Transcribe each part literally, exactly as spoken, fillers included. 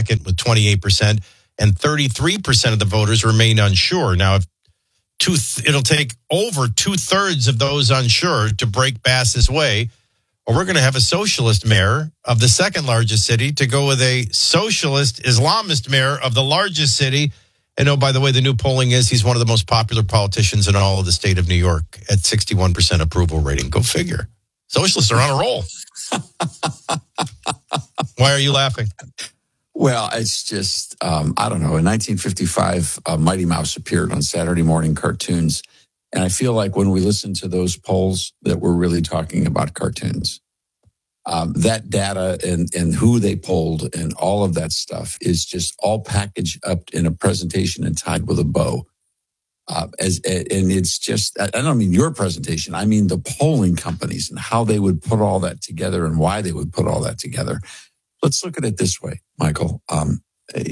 second with twenty-eight percent, and thirty-three percent of the voters remain unsure. Now, if two, it'll take over two-thirds of those unsure to break Bass's way, or we're going to have a socialist mayor of the second largest city to go with a socialist Islamist mayor of the largest city. And oh, by the way, the new polling is he's one of the most popular politicians in all of the state of New York at sixty-one percent approval rating. Go figure. Socialists are on a roll. Why are you laughing? Well, it's just, um, I don't know. In nineteen fifty-five, uh, Mighty Mouse appeared on Saturday morning cartoons. And I feel like when we listen to those polls that we're really talking about cartoons. Um, that data and, and who they polled and all of that stuff is just all packaged up in a presentation and tied with a bow. Uh, as and it's just, I don't mean your presentation. I mean the polling companies and how they would put all that together and why they would put all that together. Let's look at it this way, Michael. Um,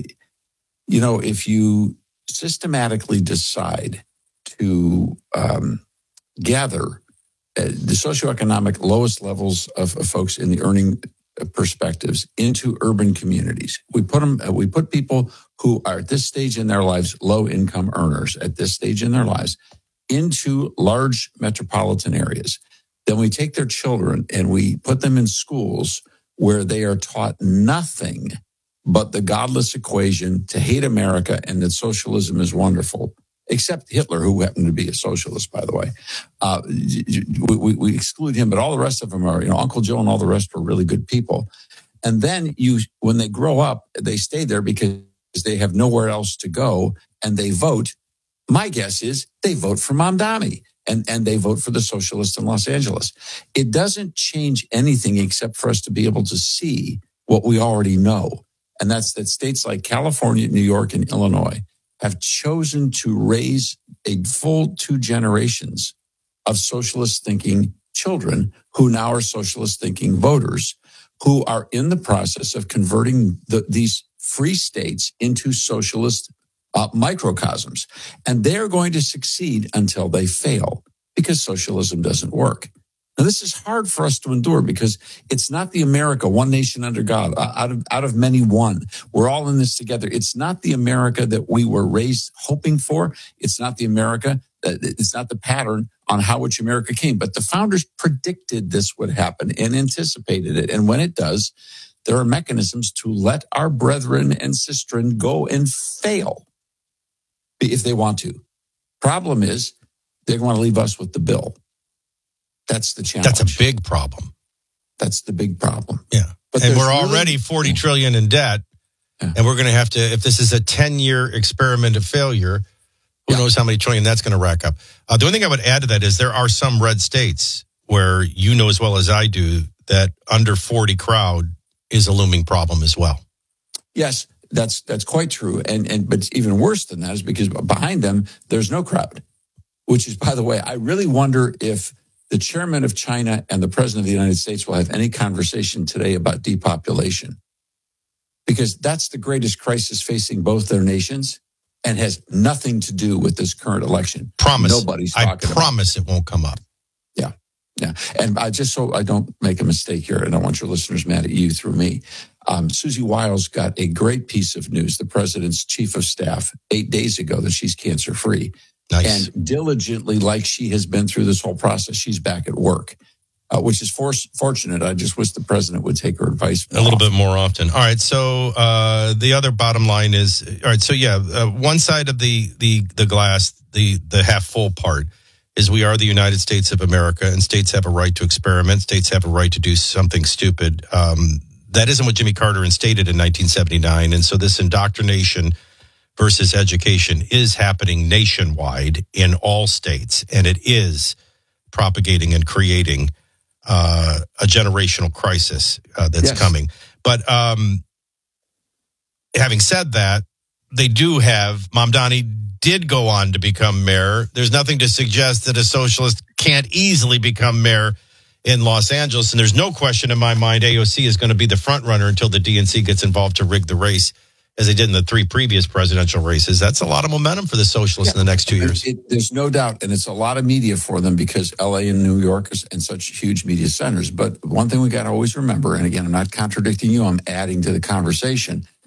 you know, if you systematically decide to um, gather uh, the socioeconomic lowest levels of, of folks in the earning perspectives into urban communities. We put them, uh, we put people who are at this stage in their lives, low income earners at this stage in their lives, into large metropolitan areas. Then we take their children and we put them in schools where they are taught nothing but the godless equation to hate America and that socialism is wonderful. Except Hitler, who happened to be a socialist, by the way. Uh, we, we, we exclude him, but all the rest of them are, you know, Uncle Joe and all the rest were really good people. And then you, when they grow up, they stay there because they have nowhere else to go and they vote. My guess is they vote for Mamdani and, and they vote for the socialists in Los Angeles. It doesn't change anything except for us to be able to see what we already know. And that's that states like California, New York, and Illinois have chosen to raise a full two generations of socialist thinking children who now are socialist thinking voters who are in the process of converting the, these free states into socialist uh, microcosms. And they're going to succeed until they fail because socialism doesn't work. Now, this is hard for us to endure because it's not the America, one nation under God, out of out of many one. We're all in this together. It's not the America that we were raised hoping for. It's not the America, it's not the pattern on how which America came. But the founders predicted this would happen and anticipated it. And when it does, there are mechanisms to let our brethren and sistren go and fail if they want to. Problem is, they want to leave us with the bill. That's the challenge. That's a big problem. That's the big problem. Yeah. But and we're already really, forty trillion in debt. Yeah. And we're going to have to, if this is a ten-year experiment of failure, who yeah. knows how many trillion that's going to rack up. Uh, the only thing I would add to that is there are some red states where you know as well as I do that under forty crowd is a looming problem as well. Yes, that's that's quite true. And and but even worse than that is because behind them, there's no crowd, which is, by the way, I really wonder if the chairman of China and the president of the United States will have any conversation today about depopulation, because that's the greatest crisis facing both their nations and has nothing to do with this current election. Promise. Nobody's talking I promise about it. It won't come up. Yeah. Yeah. And I just so I don't make a mistake here, and I want your listeners mad at you through me. Um, Susie Wiles got a great piece of news, the president's chief of staff, eight days ago that she's cancer free. Nice. And diligently, like she has been through this whole process, she's back at work, uh, which is for- fortunate. I just wish the president would take her advice a little bit more often. All right. So uh, the other bottom line is, all right. So yeah, uh, one side of the the the glass, the the half full part, is we are the United States of America, and states have a right to experiment. States have a right to do something stupid. Um, that isn't what Jimmy Carter instated in nineteen seventy-nine, and so this indoctrination versus education is happening nationwide in all states, and it is propagating and creating uh, a generational crisis uh, that's yes. coming. But um, having said that, they do have, Mamdani did go on to become mayor. There's nothing to suggest that a socialist can't easily become mayor in Los Angeles, and there's no question in my mind A O C is going to be the front runner until the D N C gets involved to rig the race, as they did in the three previous presidential races. That's a lot of momentum for the socialists yeah, in the next two years. It, there's no doubt, and it's a lot of media for them because L A and New York is and such huge media centers. But one thing we got to always remember, and again, I'm not contradicting you, I'm adding to the conversation.